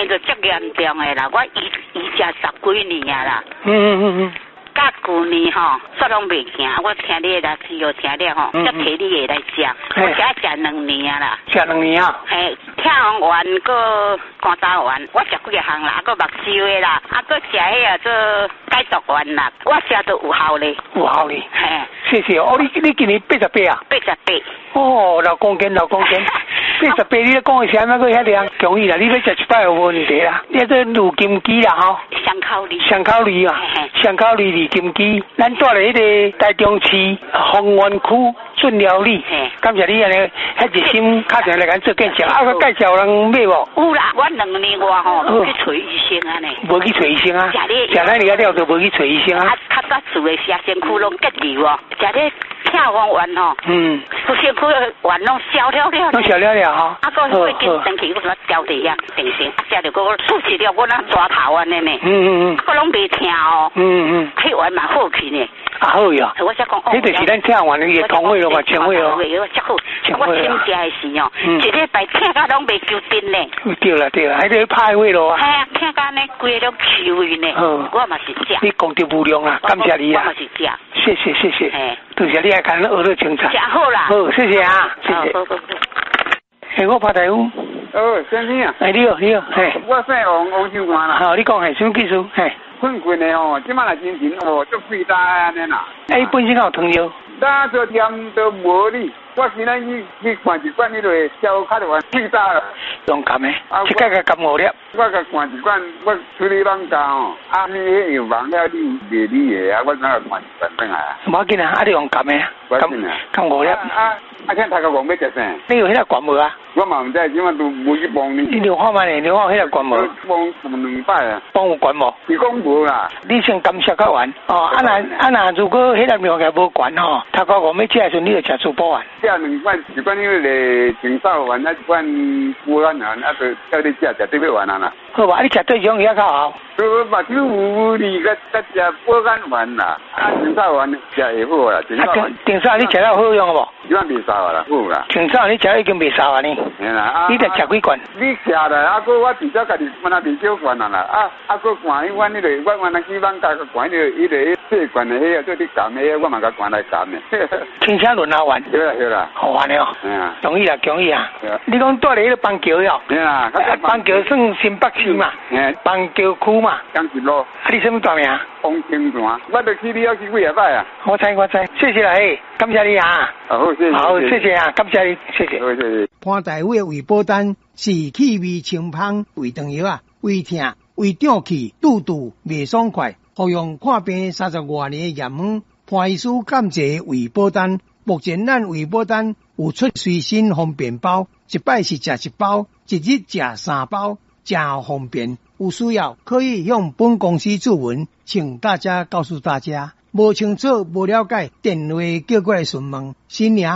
病就足严重的啦，我医食10几年啊啦。甲旧年吼，煞拢袂行，我听你的是有听了吼，才摕你的来食，我食2年啊啦。食2年啊？嘿，跳完个肝胆丸，我食几个项啦，个目睭的啦，个食迄个做解毒丸啦，我食都有效咧。有效咧？嘿，谢谢哦。你今年88啊？88。哦，6公斤，6公斤。88，你咧讲的是安怎个遐量？容易啦，你要食100有问题啦。你这乳金鸡啦吼。上口梨。上口梨啊。上口梨乳金鸡，咱住咧迄个台中市丰原区顺寮里。感谢你安尼，遐热心打电话来甲做介绍，我介绍人买无？有啦，我2年外吼去找医生安尼。无去找医生啊？食咱你了就无去找医生啊？较早厝的下身躯拢结瘤哦，食咧跳完吼。不身躯的丸拢消了了。拢消了了吼。个会跟神奇，我什么掉地呀，定定，食着个吐起了，我那抓头安尼呢。个拢袂听哦。迄丸嘛好去呢。好呀。我才讲哦。迄就是咱跳完伊个通胃咯嘛，肠胃咯。我足好，我请假的时哦，一礼拜听甲拢袂求真呢。对啦，迄个派胃咯啊。系啊，听甲呢规个都求胃呢。我嘛是食。你功德无量啊，感谢你啊。我嘛是食。谢谢。多谢你还看学了清楚。食好啦。好，谢谢啊，谢谢。嘿，我拍台呼。先生啊。你好，嘿。我姓王秀冠啦。好，你讲系什么技术？嘿。困困的吼，即摆来真情哦，足费大安尼啦。伊本身有糖尿。打做甜都无哩，我今仔去灌一罐，你就会消卡就完费大了。用甘的，一盖个甘5粒。我甲灌一罐，我处理啷家哦，你迄药房了你卖你的啊，我哪个灌一罐转来啊？无要紧啊，你用甘的，甘5粒。现在头壳讲要食啥？你有迄个罐无啊？我嘛唔知，即摆都无去帮你。你留看卖咧，留看迄个罐无？帮2摆啊。帮有罐无？是讲无啦。你先感谢较完哦。若如果迄个苗个无罐吼，头壳讲要食的时，你就食珠宝丸。食2罐，一罐迄个青草丸，一罐乌兰丸，就叫你食对要完啊啦。好吧，你食对种遐较好。目睭有你个食乌兰丸啦，青草丸食会好啦。青草你食了好用无？即摆袂烧啊啦，好啦。青草你食已经袂烧啊呢。嘿啦，你得食几罐？你食啦，个我至少家己问袂少罐啊啦，个灌迄碗迄个，我原来希望加个灌迄个细罐的迄个做啲咸的，我嘛甲灌来咸的。轻车轮啊丸。对啦。好玩了。容易啊。你讲住咧迄个邦桥哟？对啦。邦桥算新北市嘛？邦桥区嘛？江一路。你什么大名？王清泉。我就去你要去几下摆啊？我知，谢谢啦，嘿，感谢你啊。好，谢谢啊，感谢你，谢谢。谢谢。潘大夫的胃保丹是气味清芳胃肠药啊，胃痛、胃胀气、肚肚袂爽快，服用看病30多年的验方，潘医师感谢胃保丹。目前咱胃保丹有出随身方便包，一摆是食1包，一日食3包，真方便。有需要可以向本公司咨询，请大家告诉大家。无清楚、无了解，电话叫过来询问。新名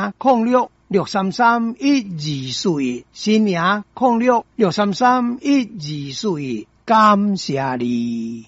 0663312241，新名0663312241，感谢你。